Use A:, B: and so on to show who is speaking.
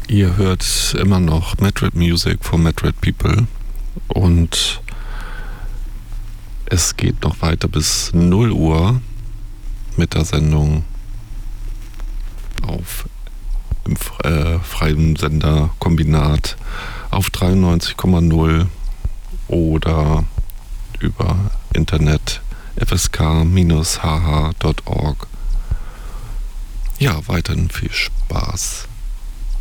A: Ihr hört immer noch Madrid Music for Madrid People und es geht noch weiter bis 0 Uhr mit der Sendung auf im freien Senderkombinat auf 93,0 oder über Internet fsk-hh.org. Ja, weiterhin viel Spaß.